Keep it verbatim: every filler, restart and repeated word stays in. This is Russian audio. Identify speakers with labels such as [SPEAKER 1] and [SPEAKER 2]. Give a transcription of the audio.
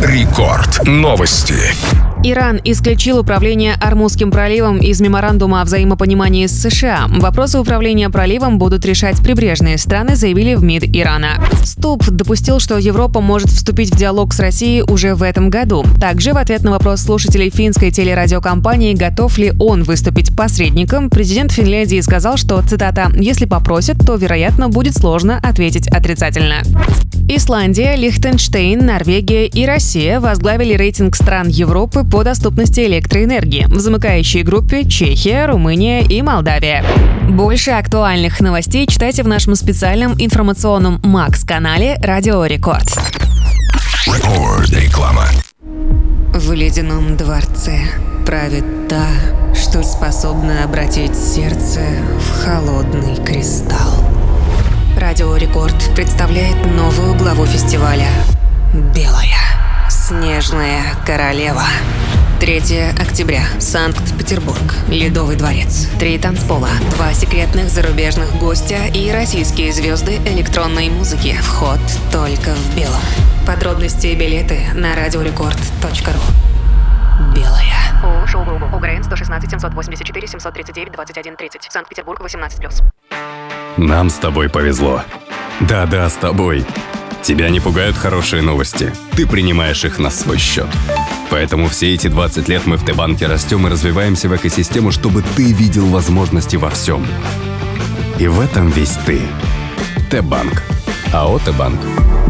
[SPEAKER 1] Рекорд. Новости.
[SPEAKER 2] Иран исключил управление Ормузским проливом из меморандума о взаимопонимании с США. Вопросы управления проливом будут решать прибрежные страны, заявили в МИД Ирана. Ступ допустил, что Европа может вступить в диалог с Россией уже в этом году. Также в ответ на вопрос слушателей финской телерадиокомпании, готов ли он выступить посредником, президент Финляндии сказал, что, цитата, «если попросят, то, вероятно, будет сложно ответить отрицательно». Исландия, Лихтенштейн, Норвегия и Россия возглавили рейтинг стран Европы по доступности электроэнергии. В замыкающей группе Чехия, Румыния и Молдавия. Больше актуальных новостей читайте в нашем специальном информационном Макс-канале «Радио Рекорд».
[SPEAKER 1] Рекорд. Реклама.
[SPEAKER 2] В ледяном дворце правит та, что способна обратить сердце в холодный кристалл. Радио Рекорд представляет новую главу фестиваля «Белая снежная королева». третьего октября. Санкт-Петербург. Ледовый дворец. Три танцпола. Два секретных зарубежных гостя и российские звезды электронной музыки. Вход только в белом. Подробности и билеты на радиорекорд точка ру. Белая. ООО «Шоу-Групп». УГРН сто шестнадцать семьсот восемьдесят четыре семьсот тридцать девять двадцать один тридцать. Санкт-Петербург восемнадцать плюс.
[SPEAKER 3] Нам с тобой повезло. Да-да, с тобой. Тебя не пугают хорошие новости. Ты принимаешь их на свой счет. Поэтому все эти двадцать лет мы в Т-банке растем и развиваемся в экосистему, чтобы ты видел возможности во всем. И в этом весь ты. Т-банк. АО «Т-банк».